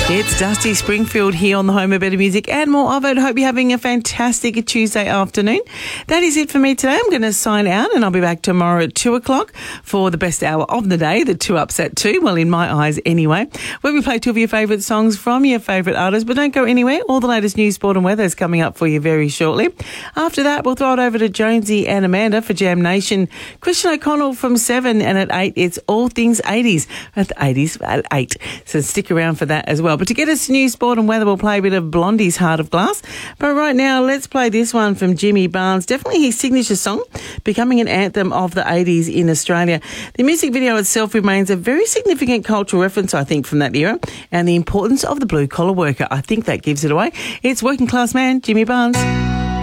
It's Dusty Springfield here on the Home of Better Music and more of it. Hope you're having a fantastic Tuesday afternoon. That is it for me today. I'm going to sign out and I'll be back tomorrow at 2 o'clock for the best hour of the day, the 2 Ups at 2. Well, in my eyes anyway. Where we play two of your favourite songs from your favourite artists. But don't go anywhere. All the latest news, sport and weather is coming up for you very shortly. After that, we'll throw it over to Jonesy and Amanda for Jam Nation. Christian O'Connell from 7, and at 8, it's all things 80s. At the 80s at 8. So stick around for that as well. But to get us news, sport and weather, we'll play a bit of Blondie's Heart of Glass. But right now, let's play this one from Jimmy Barnes. Definitely his signature song, becoming an anthem of the 80s in Australia. The music video itself remains a very significant cultural reference, I think, from that era, and the importance of the blue-collar worker. I think that gives it away. It's Working Class Man, Jimmy Barnes.